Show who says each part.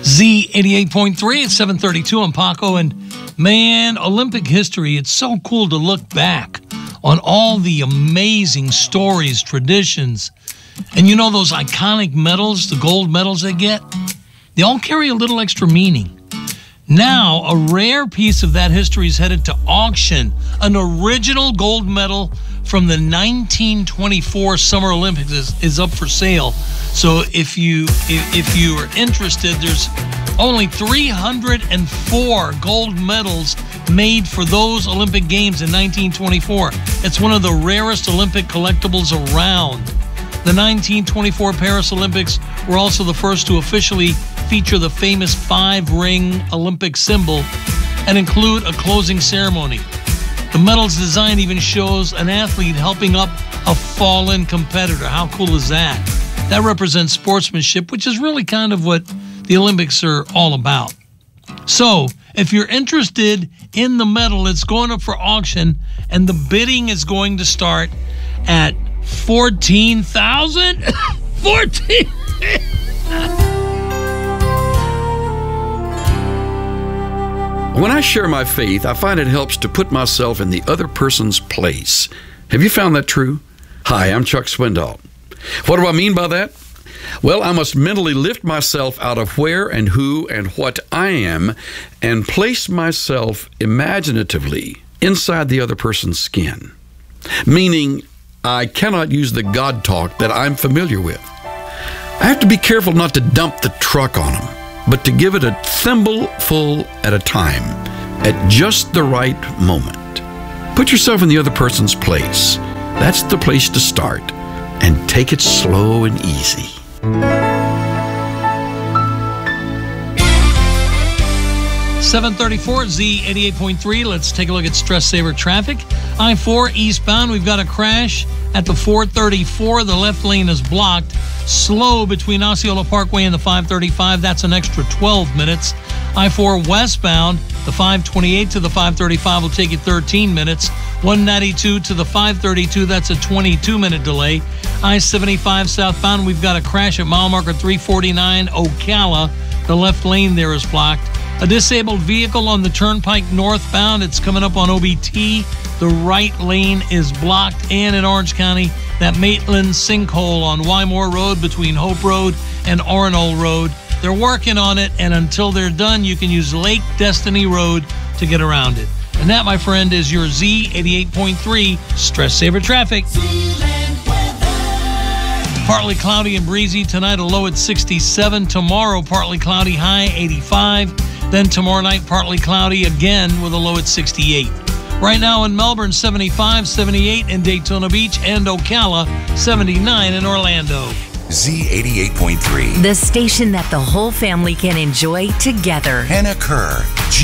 Speaker 1: Z88.3 at 7:32. I'm Paco, and man, Olympic history, it's so cool to look back on all the amazing stories, traditions, and you know those iconic medals, the gold medals they get? They all carry a little extra meaning. Now, a rare piece of that history is headed to auction. An original gold medal from the 1924 Summer Olympics is up for sale. So if you are interested, there's only 304 gold medals made for those Olympic Games in 1924. It's one of the rarest Olympic collectibles around. The 1924 Paris Olympics were also the first to officially feature the famous 5-ring Olympic symbol and include a closing ceremony. The medal's design even shows an athlete helping up a fallen competitor. How cool is that? That represents sportsmanship, which is really kind of what the Olympics are all about. So, if you're interested in the medal, it's going up for auction, and the bidding is going to start at $14,000. 14.
Speaker 2: When I share my faith, I find it helps to put myself in the other person's place. Have you found that true? Hi, I'm Chuck Swindoll. What do I mean by that? Well, I must mentally lift myself out of where and who and what I am and place myself imaginatively inside the other person's skin. Meaning, I cannot use the God talk that I'm familiar with. I have to be careful not to dump the truck on them, but to give it a thimbleful at a time, at just the right moment. Put yourself in the other person's place. That's the place to start. And take it slow and easy.
Speaker 1: $7:34 Z88.3. Let's take a look at Stress Saver traffic. I-4 eastbound, we've got a crash at the 434. The left lane is blocked. Slow between Osceola Parkway and the 535. That's an extra 12 minutes. I-4 westbound, the 528 to the 535 will take you 13 minutes. 192 to the 532, that's a 22-minute delay. I-75 southbound, we've got a crash at mile marker 349 Ocala. The left lane there is blocked. A disabled vehicle on the turnpike northbound. It's coming up on OBT. The right lane is blocked. And in Orange County, that Maitland sinkhole on Wymore Road between Hope Road and Orono Road. They're working on it, and until they're done, you can use Lake Destiny Road to get around it. And that, my friend, is your Z88.3 Stress Saver Traffic. Partly cloudy and breezy tonight, a low at 67. Tomorrow, partly cloudy, high 85. Then tomorrow night, partly cloudy again with a low at 68. Right now in Melbourne, 75, 78 in Daytona Beach, and Ocala, 79 in Orlando.
Speaker 3: Z88.3.
Speaker 4: The station that the whole family can enjoy together.
Speaker 3: Hannah Kerr.